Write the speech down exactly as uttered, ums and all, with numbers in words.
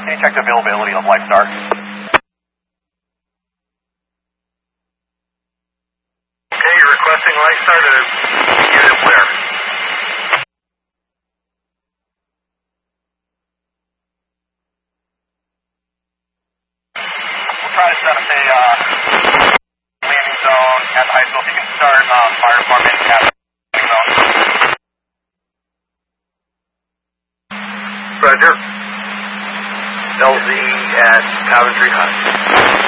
Can you check the availability of Lifestar? Okay, you're requesting Lifestar to unit where? We'll try to set up a uh, landing zone at the high school. If you can start uh, fire department at the landing zone. Roger. L Z at Coventry High.